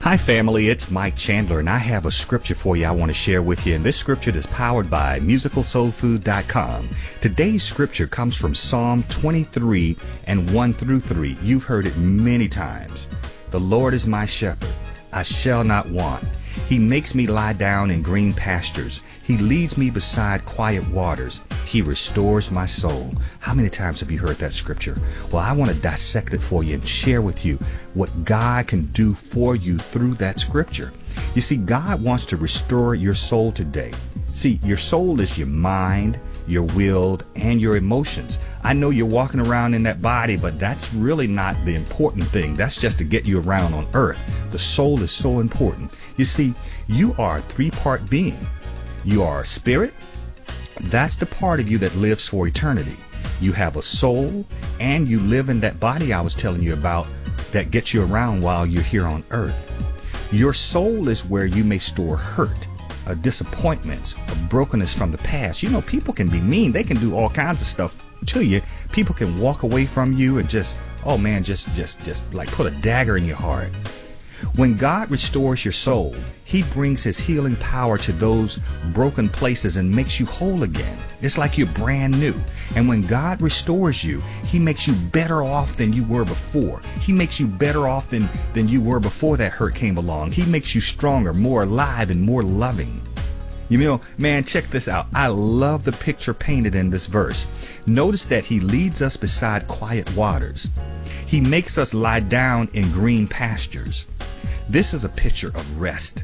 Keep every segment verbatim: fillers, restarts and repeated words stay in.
Hi family, it's Mike Chandler and I have a scripture for you I want to share with you, and this scripture is powered by musical soul food dot com. Today's scripture comes from Psalm twenty-three and one through three. You've heard it many times. The Lord is my shepherd, I shall not want. He makes me lie down in green pastures. He leads me beside quiet waters. He restores my soul. How many times have you heard that scripture? Well, I want to dissect it for you and share with you what God can do for you through that scripture. You see, God wants to restore your soul today. See, your soul is your mind, your will, and your emotions. I know you're walking around in that body, but that's really not the important thing. That's just to get you around on earth. The soul is so important. You see, you are a three-part being. You are a spirit. That's the part of you that lives for eternity. You have a soul, and you live in that body I was telling you about that gets you around while you're here on earth. Your soul is where you may store hurt, uh, disappointments, uh, brokenness from the past. You know, people can be mean. They can do all kinds of stuff to you. People can walk away from you and just, oh man, just, just, just like put a dagger in your heart. When God restores your soul, He brings His healing power to those broken places and makes you whole again. It's like you're brand new. And when God restores you, He makes you better off than you were before. He makes you better off than, than you were before that hurt came along. He makes you stronger, more alive, and more loving. You know, man, check this out. I love the picture painted in this verse. Notice that He leads us beside quiet waters. He makes us lie down in green pastures. This is a picture of rest.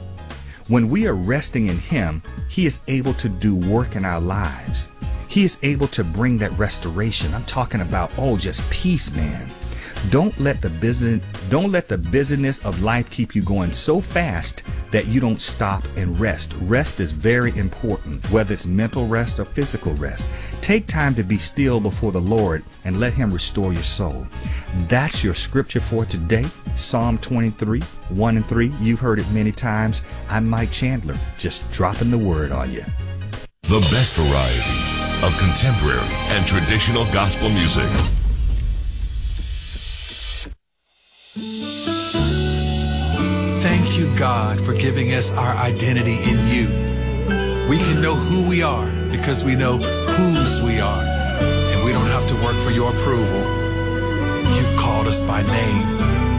When we are resting in Him, He is able to do work in our lives. He is able to bring that restoration. I'm talking about, oh, just peace, man. Don't let the business, don't let the busyness of life keep you going so fast that you don't stop and rest. Rest is very important, whether it's mental rest or physical rest. Take time to be still before the Lord and let Him restore your soul. That's your scripture for today. Psalm twenty-three, one and three. You've heard it many times. I'm Mike Chandler, just dropping the word on you. The best variety of contemporary and traditional gospel music. Thank you, God, for giving us our identity in you. We can know who we are because we know whose we are, and we don't have to work for your approval. You've called us by name.